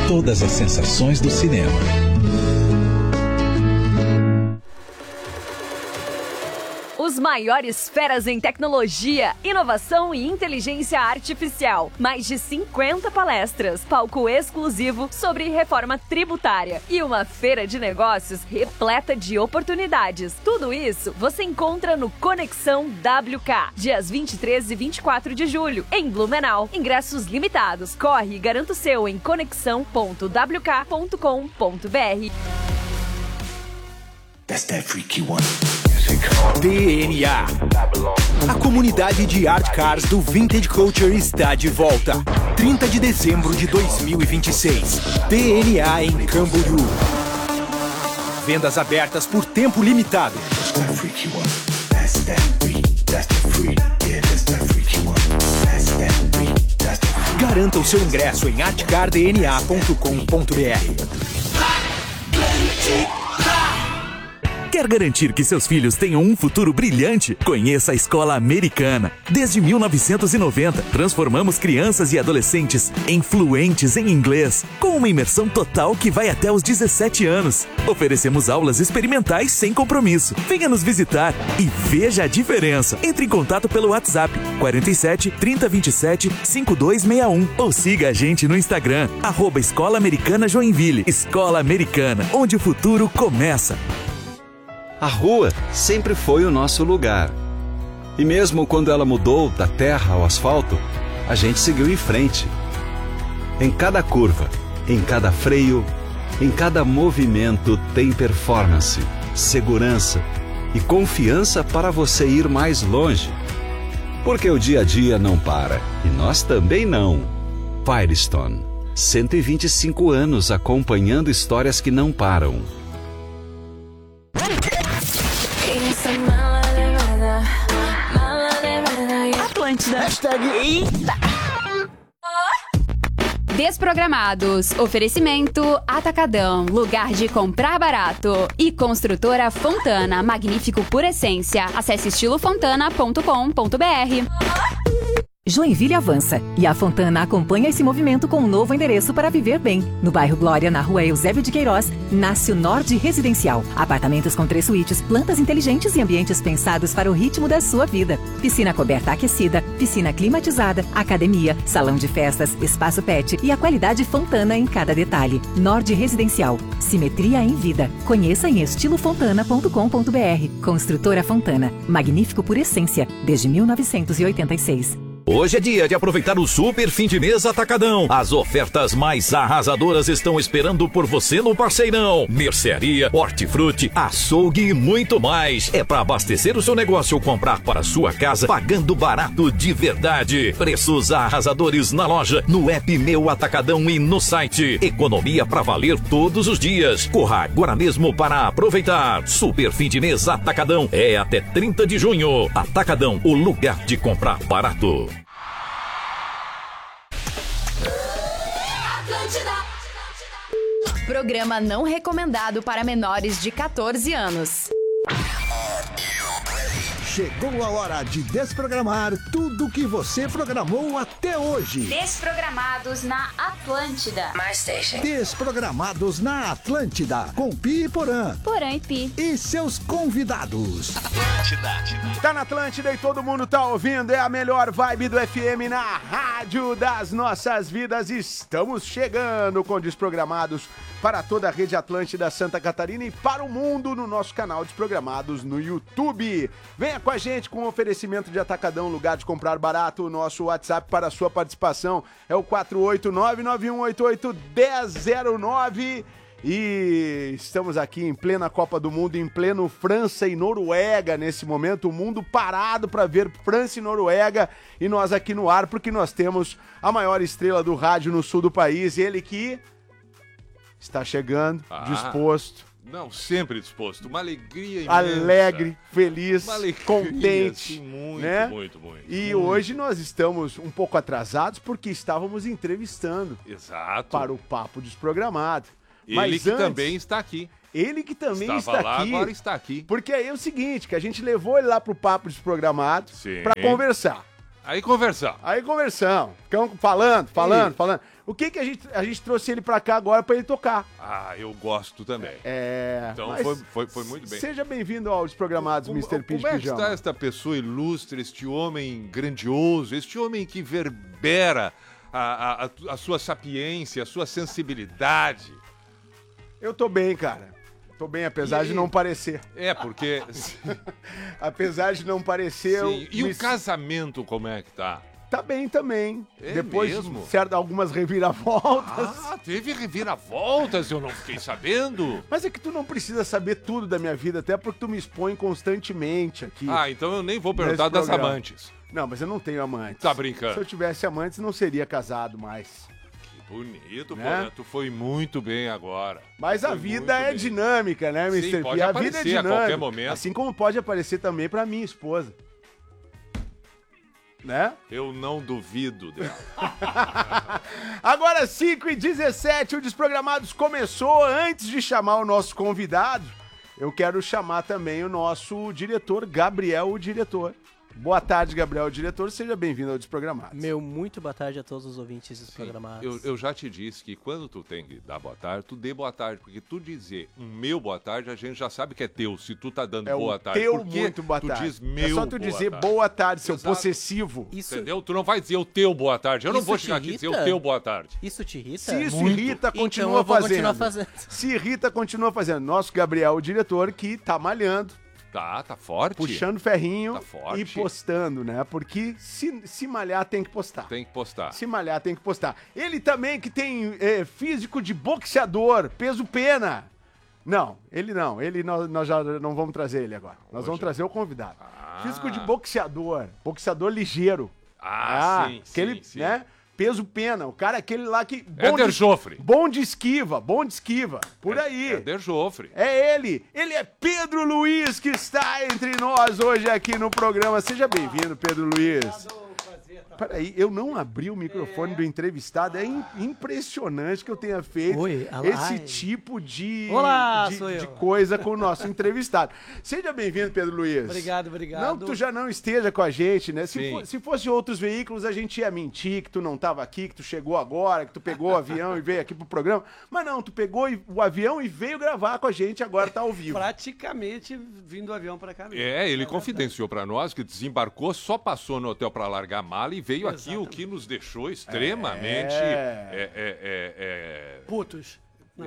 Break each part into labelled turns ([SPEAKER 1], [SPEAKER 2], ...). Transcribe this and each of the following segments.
[SPEAKER 1] Todas as sensações do cinema.
[SPEAKER 2] Os maiores feras em tecnologia, inovação e inteligência artificial. Mais de 50 palestras, palco exclusivo sobre reforma tributária e uma feira de negócios repleta de oportunidades. Tudo isso você encontra no Conexão WK, dias 23 e 24 de julho, em Blumenau. Ingressos limitados. Corre e garanta o seu em conexão.wk.com.br.
[SPEAKER 3] That's that freaky one.
[SPEAKER 4] DNA. A comunidade de art cars do Vintage Culture está de volta. 30 de dezembro de 2026. DNA em Camboriú. Vendas abertas por tempo limitado. Garanta o seu ingresso em artcardna.com.br.
[SPEAKER 5] Quer garantir que seus filhos tenham um futuro brilhante? Conheça a Escola Americana. Desde 1990, transformamos crianças e adolescentes em fluentes em inglês, com uma imersão total que vai até os 17 anos. Oferecemos aulas experimentais sem compromisso. Venha nos visitar e veja a diferença. Entre em contato pelo WhatsApp 47 30 27 5261 ou siga a gente no Instagram @Escola Americana Joinville. Escola Americana, onde o futuro começa.
[SPEAKER 6] A rua sempre foi o nosso lugar. E mesmo quando ela mudou da terra ao asfalto, a gente seguiu em frente. Em cada curva, em cada freio, em cada movimento tem performance, segurança e confiança para você ir mais longe. Porque o dia a dia não para, e nós também não. Firestone, 125 anos acompanhando histórias que não param.
[SPEAKER 7] Atlântida.
[SPEAKER 8] Eita. Desprogramados. Oferecimento Atacadão, lugar de comprar barato. E Construtora Fontana, magnífico por essência. Acesse estilofontana.com.br.
[SPEAKER 9] Joinville avança e a Fontana acompanha esse movimento com um novo endereço para viver bem. No bairro Glória, na rua Eusébio de Queiroz, nasce o Nord Residencial. Apartamentos com 3 suítes, plantas inteligentes e ambientes pensados para o ritmo da sua vida. Piscina coberta aquecida, piscina climatizada, academia, salão de festas, espaço pet e a qualidade Fontana em cada detalhe. Nord Residencial. Simetria em vida. Conheça em estilofontana.com.br. Construtora Fontana. Magnífico por essência. Desde 1986.
[SPEAKER 10] Hoje é dia de aproveitar o super fim de mês Atacadão. As ofertas mais arrasadoras estão esperando por você no Parceirão. Mercearia, hortifruti, açougue e muito mais. É para abastecer o seu negócio ou comprar para sua casa, pagando barato de verdade. Preços arrasadores na loja, no app Meu Atacadão e no site. Economia para valer todos os dias. Corra agora mesmo para aproveitar. Super fim de mês Atacadão é até 30 de junho. Atacadão, o lugar de comprar barato.
[SPEAKER 8] Programa não recomendado para menores de 14 anos.
[SPEAKER 11] Chegou a hora de desprogramar tudo que você programou até hoje.
[SPEAKER 12] Desprogramados na Atlântida.
[SPEAKER 11] Mais Station. Desprogramados na Atlântida. Com Pi e Porã.
[SPEAKER 12] Porã e Pi.
[SPEAKER 11] E seus convidados.
[SPEAKER 13] Atlântida. Tá na Atlântida e todo mundo tá ouvindo. É a melhor vibe do FM na rádio das nossas vidas. Estamos chegando com Desprogramados para toda a rede Atlântida Santa Catarina e para o mundo no nosso canal Desprogramados no YouTube. Venha com a gente com um oferecimento de Atacadão, lugar de comprar barato. O nosso WhatsApp para a sua participação é o 48991881009. E estamos aqui em plena Copa do Mundo, em pleno França e Noruega nesse momento, o mundo parado para ver França e Noruega e nós aqui no ar, porque nós temos a maior estrela do rádio no sul do país, ele que está chegando, disposto.
[SPEAKER 14] Não, sempre disposto. Uma alegria imensa.
[SPEAKER 13] Alegre, feliz,
[SPEAKER 14] uma alegria,
[SPEAKER 13] contente.
[SPEAKER 14] Sim, muito,
[SPEAKER 13] né?
[SPEAKER 14] muito.
[SPEAKER 13] E hoje nós estamos um pouco atrasados porque estávamos entrevistando.
[SPEAKER 14] Exato.
[SPEAKER 13] Para o Papo Desprogramado.
[SPEAKER 14] Ele que também está aqui.
[SPEAKER 13] Ele que também
[SPEAKER 14] Estava
[SPEAKER 13] está
[SPEAKER 14] lá,
[SPEAKER 13] aqui.
[SPEAKER 14] agora está aqui.
[SPEAKER 13] Porque aí é o seguinte, que a gente levou ele lá pro Papo Desprogramado para conversar.
[SPEAKER 14] Aí conversamos.
[SPEAKER 13] Ficamos falando. O que a gente trouxe ele pra cá agora pra ele tocar?
[SPEAKER 14] Ah, eu gosto também. Então foi muito bem.
[SPEAKER 13] Seja bem-vindo aos Programados, Mr. P.
[SPEAKER 14] Como é que está esta pessoa ilustre, este homem grandioso, este homem que verbera a sua sapiência, a sua sensibilidade?
[SPEAKER 13] Eu tô bem, cara. Tô bem, apesar de não parecer.
[SPEAKER 14] Porque...
[SPEAKER 13] apesar de não parecer...
[SPEAKER 14] E o casamento, como é que tá?
[SPEAKER 13] Tá bem também. Depois
[SPEAKER 14] mesmo?
[SPEAKER 13] de algumas reviravoltas.
[SPEAKER 14] Ah, teve reviravoltas, eu não fiquei sabendo.
[SPEAKER 13] Mas é que tu não precisa saber tudo da minha vida, até porque tu me expõe constantemente aqui.
[SPEAKER 14] Ah, então eu nem vou perguntar das amantes.
[SPEAKER 13] Não, mas eu não tenho amantes.
[SPEAKER 14] Tá brincando.
[SPEAKER 13] Se eu tivesse amantes, não seria casado mais.
[SPEAKER 14] Bonito,
[SPEAKER 13] né?
[SPEAKER 14] Pô, tu foi muito bem agora.
[SPEAKER 13] Mas a vida é dinâmica, né, Mr.
[SPEAKER 14] Sim,
[SPEAKER 13] P?
[SPEAKER 14] pode
[SPEAKER 13] A vida é dinâmica.
[SPEAKER 14] a qualquer momento.
[SPEAKER 13] Assim como pode aparecer também pra minha esposa. Né?
[SPEAKER 14] Eu não duvido dela.
[SPEAKER 13] Agora 5h17, o Desprogramados começou. Antes de chamar o nosso convidado, eu quero chamar também o nosso diretor, Gabriel, o diretor. Boa tarde, Gabriel, o diretor. Seja bem-vindo ao Desprogramados.
[SPEAKER 3] Muito boa tarde a todos os ouvintes Desprogramados.
[SPEAKER 14] Eu já te disse que quando tu tem que dar boa tarde, tu dê boa tarde. Porque tu dizer meu boa tarde, a gente já sabe que é teu. Se tu tá dando boa tarde.
[SPEAKER 13] Teu muito boa tarde.
[SPEAKER 14] Tu diz meu
[SPEAKER 13] é só tu dizer boa tarde, seu possessivo.
[SPEAKER 14] Entendeu? Tu não vai dizer o teu boa tarde. Eu não vou chegar aqui e dizer o teu boa tarde.
[SPEAKER 3] Isso te irrita?
[SPEAKER 13] Se isso irrita, continua fazendo. Se irrita, continua fazendo. Nosso Gabriel, o diretor, que tá malhando.
[SPEAKER 14] Tá forte.
[SPEAKER 13] Puxando ferrinho
[SPEAKER 14] forte.
[SPEAKER 13] E postando, né? Porque se malhar, tem que postar.
[SPEAKER 14] Tem que postar.
[SPEAKER 13] Se malhar, tem que postar. Ele também que tem físico de boxeador, peso pena. Não, ele não. Nós já não vamos trazer ele agora. Nós vamos trazer o convidado. Físico de boxeador ligeiro.
[SPEAKER 14] Sim,
[SPEAKER 13] aquele,
[SPEAKER 14] sim.
[SPEAKER 13] né? Peso pena, o cara é aquele lá que...
[SPEAKER 14] Éder Joffre.
[SPEAKER 13] Bom de esquiva, por aí.
[SPEAKER 14] Éder Joffre.
[SPEAKER 13] É ele é Pedro Luiz que está entre nós hoje aqui no programa. Seja bem-vindo, Pedro Luiz. Peraí, eu não abri o microfone do entrevistado, é impressionante que eu tenha feito esse tipo de coisa com o nosso entrevistado. Seja bem-vindo, Pedro Luiz.
[SPEAKER 3] Obrigado.
[SPEAKER 13] Não que tu já não esteja com a gente, né? Se fosse outros veículos, a gente ia mentir que tu não estava aqui, que tu chegou agora, que tu pegou o avião e veio aqui pro programa. Mas não, tu pegou o avião e veio gravar com a gente, agora tá ao vivo.
[SPEAKER 3] Praticamente vindo do avião pra cá mesmo.
[SPEAKER 14] Ele confidenciou pra nós que desembarcou, só passou no hotel pra largar a mala e veio aqui, o que nos deixou extremamente...
[SPEAKER 3] putos.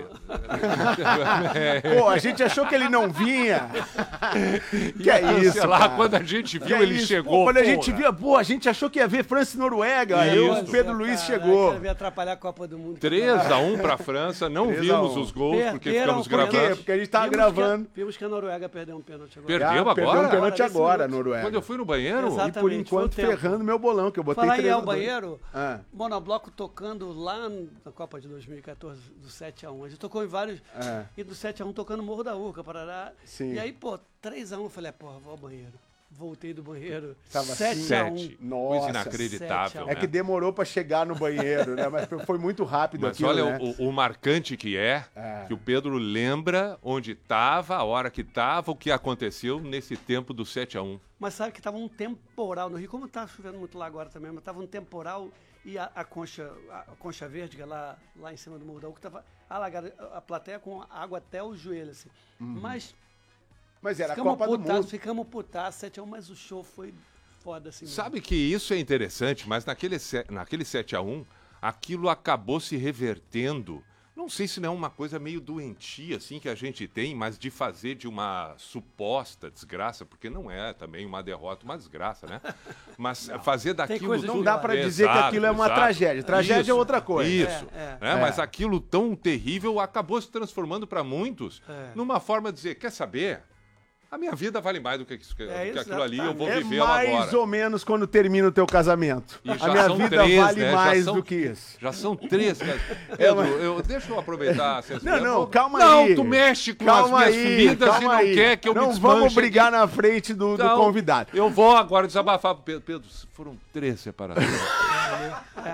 [SPEAKER 13] Pô, a gente achou que ele não vinha. Que é isso,
[SPEAKER 14] sei lá,
[SPEAKER 13] cara.
[SPEAKER 14] quando a gente viu, ele chegou.
[SPEAKER 13] Quando a gente viu, a gente achou que ia ver França e Noruega. Aí o Pedro Luiz chegou.
[SPEAKER 3] Quer atrapalhar a Copa do Mundo.
[SPEAKER 14] 3-1 pra França, não vimos os gols, porque ficamos gravando.
[SPEAKER 13] Por quê? Porque a gente tava gravando.
[SPEAKER 3] Vimos que a Noruega perdeu um pênalti agora.
[SPEAKER 14] Perdeu agora?
[SPEAKER 13] Perdeu um pênalti agora, a Noruega.
[SPEAKER 14] Quando eu fui no banheiro?
[SPEAKER 3] Exatamente,
[SPEAKER 13] e por enquanto ferrando meu bolão, que eu botei 3-2.
[SPEAKER 3] Falar em ao banheiro, Monobloco tocando lá na Copa de 2014, do 7-1. A gente tocou em vários... E do 7-1 tocando Morro da Urca, Parará.
[SPEAKER 13] Sim.
[SPEAKER 3] E aí, 3-1, eu falei, vou ao banheiro. Voltei do banheiro.
[SPEAKER 13] Tava
[SPEAKER 3] 7-1.
[SPEAKER 13] Nossa,
[SPEAKER 14] coisa inacreditável.
[SPEAKER 13] É que demorou pra chegar no banheiro, né? Mas foi muito rápido aquilo,
[SPEAKER 14] olha,
[SPEAKER 13] né?
[SPEAKER 14] o marcante que que o Pedro lembra onde estava, a hora que estava, o que aconteceu nesse tempo do 7-1.
[SPEAKER 3] Mas sabe que tava um temporal no Rio, como tá chovendo muito lá agora também, mas tava um temporal e a concha verde, que é lá em cima do Morro da Urca, tava alagada, a plateia com água até o joelho, assim.
[SPEAKER 13] Mas era a Copa do Mundo.
[SPEAKER 3] Ficamos putados, 7-1, mas o show foi foda, assim.
[SPEAKER 14] Sabe que isso é interessante, mas naquele 7-1, aquilo acabou se revertendo. Não sei se não é uma coisa meio doentia, assim, que a gente tem, mas de fazer de uma suposta desgraça, porque não é também uma derrota, uma desgraça, né? Mas fazer daquilo...
[SPEAKER 13] Não dá pra dizer que aquilo é uma tragédia. Tragédia é outra coisa.
[SPEAKER 14] Isso. Mas aquilo tão terrível acabou se transformando para muitos numa forma de dizer, quer saber? A minha vida vale mais do que aquilo ali, eu vou viver ela agora.
[SPEAKER 13] É mais ou menos quando termina o teu casamento.
[SPEAKER 14] A
[SPEAKER 13] minha vida vale mais do que isso.
[SPEAKER 14] Já são 3. Pedro, deixa eu aproveitar a sensação.
[SPEAKER 13] Não, calma aí.
[SPEAKER 14] Não, tu mexe com as minhas comidas e não quer que eu me desmanche.
[SPEAKER 13] Não vamos brigar na frente do convidado.
[SPEAKER 14] Eu vou agora desabafar pro Pedro. Pedro, foram 3 separações.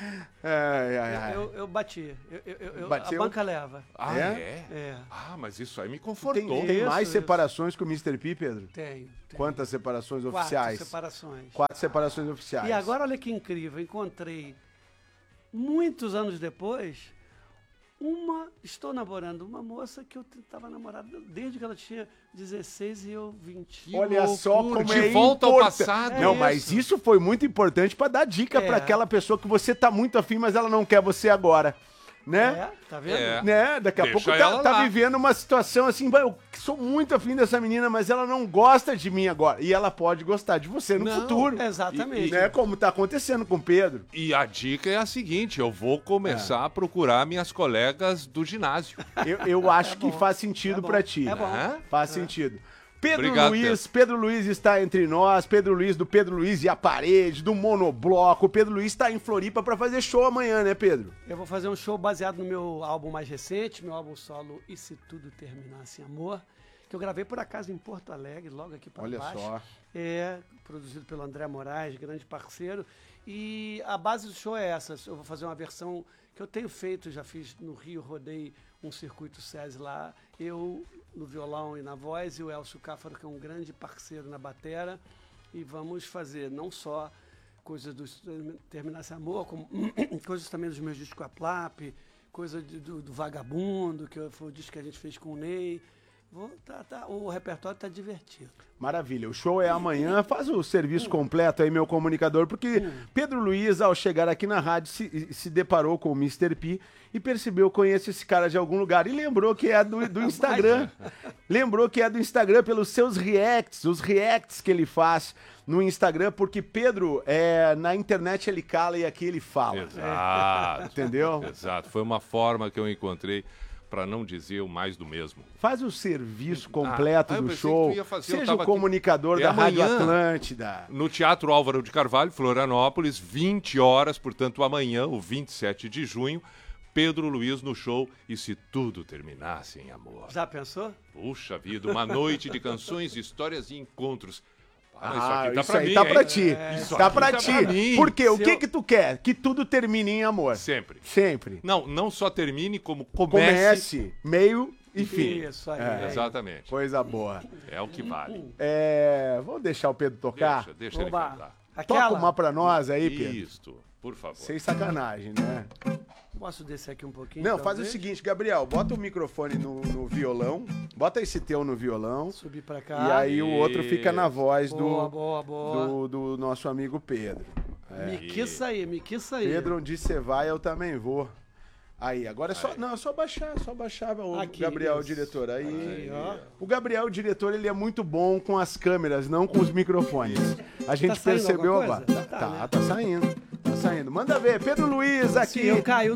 [SPEAKER 3] Eu bati.
[SPEAKER 13] Bateu?
[SPEAKER 3] A banca leva.
[SPEAKER 14] Ah, é? Ah, mas isso aí me confortou.
[SPEAKER 13] Tem mais separações que o Mr. P, Pedro?
[SPEAKER 3] Tenho.
[SPEAKER 13] Quantas separações oficiais?
[SPEAKER 3] 4 separações.
[SPEAKER 13] 4 separações oficiais.
[SPEAKER 3] E agora, olha que incrível, encontrei, muitos anos depois, estou namorando uma moça que eu estava namorada desde que ela tinha 16 e eu 20.
[SPEAKER 13] Olha só como
[SPEAKER 14] de volta ao passado.
[SPEAKER 13] Não, mas isso foi muito importante para dar dica para aquela pessoa que você tá muito afim, mas ela não quer você agora. Né?
[SPEAKER 3] Tá vendo?
[SPEAKER 13] Né? Daqui a pouco
[SPEAKER 14] ela
[SPEAKER 13] tá
[SPEAKER 14] lá.
[SPEAKER 13] vivendo uma situação assim, eu sou muito afim dessa menina, mas ela não gosta de mim agora. E ela pode gostar de você no futuro.
[SPEAKER 3] Exatamente.
[SPEAKER 13] Né? Como tá acontecendo com o Pedro.
[SPEAKER 14] E a dica é a seguinte, eu vou começar a procurar minhas colegas do ginásio.
[SPEAKER 13] Eu acho que faz sentido pra ti.
[SPEAKER 3] É bom.
[SPEAKER 13] Faz sentido.
[SPEAKER 14] Obrigado,
[SPEAKER 13] Pedro Luiz está entre nós, Pedro Luiz do Pedro Luiz e a Parede, do Monobloco. O Pedro Luiz está em Floripa para fazer show amanhã, né, Pedro?
[SPEAKER 3] Eu vou fazer um show baseado no meu álbum mais recente, meu álbum solo E Se Tudo Terminasse em Amor, que eu gravei por acaso em Porto Alegre, logo aqui para baixo.
[SPEAKER 13] Olha só.
[SPEAKER 3] Produzido pelo André Moraes, grande parceiro. E a base do show é essa. Eu vou fazer uma versão que eu tenho feito, já fiz no Rio, rodei um circuito SESI lá. Eu no violão e na voz, e o Elcio Cáfaro, que é um grande parceiro na batera. E vamos fazer não só coisas do Terminasse Amor, como coisas também dos meus discos com a Plap, coisa do Vagabundo, que foi o disco que a gente fez com o Ney. O repertório tá divertido.
[SPEAKER 13] Maravilha, o show é amanhã, faz o serviço completo aí, meu comunicador, porque Pedro Luiz, ao chegar aqui na rádio, se deparou com o Mr. P e percebeu, conhece esse cara de algum lugar, e lembrou que é do Instagram. Lembrou que é do Instagram pelos seus reacts, os reacts que ele faz no Instagram, porque Pedro, na internet ele cala e aqui ele fala.
[SPEAKER 14] Exato.
[SPEAKER 13] Entendeu?
[SPEAKER 14] Exato, foi uma forma que eu encontrei para não dizer o mais do mesmo.
[SPEAKER 13] Faz o serviço completo do show, seja o comunicador
[SPEAKER 14] aqui.
[SPEAKER 13] da Rádio Atlântida.
[SPEAKER 14] No Teatro Álvaro de Carvalho, Florianópolis, 20 horas, portanto amanhã, o 27 de junho, Pedro Luiz no show E Se Tudo Terminasse em Amor.
[SPEAKER 3] Já pensou?
[SPEAKER 14] Puxa vida, uma noite de canções, histórias e encontros.
[SPEAKER 13] Isso aí tá pra ti. Tá pra ti. Por quê? O que tu quer? Que tudo termine em amor.
[SPEAKER 14] Sempre.
[SPEAKER 13] Sempre.
[SPEAKER 14] Não só termine, como
[SPEAKER 13] comece, meio e fim.
[SPEAKER 3] Isso aí.
[SPEAKER 14] Exatamente.
[SPEAKER 13] Coisa boa.
[SPEAKER 14] É o que vale.
[SPEAKER 13] Vamos deixar o Pedro tocar?
[SPEAKER 14] Deixa ele cantar.
[SPEAKER 13] Toca uma pra nós aí, Pedro.
[SPEAKER 14] Isso, por favor.
[SPEAKER 13] Sem sacanagem, né?
[SPEAKER 3] Posso descer aqui um pouquinho?
[SPEAKER 13] Não, faz o seguinte, Gabriel, bota o microfone no violão, bota esse teu no violão.
[SPEAKER 3] Subir pra cá.
[SPEAKER 13] E aí o outro fica na voz
[SPEAKER 3] boa.
[SPEAKER 13] do nosso amigo Pedro.
[SPEAKER 3] Me quis sair.
[SPEAKER 13] Pedro, onde você vai, eu também vou. Aí, agora é só baixar o
[SPEAKER 3] aqui,
[SPEAKER 13] Gabriel, o diretor. Aí, ó. O Gabriel, o diretor, ele é muito bom com as câmeras, não com os microfones. A gente percebeu agora. Tá saindo. Manda ver, Pedro Luiz aqui.
[SPEAKER 3] Se eu caio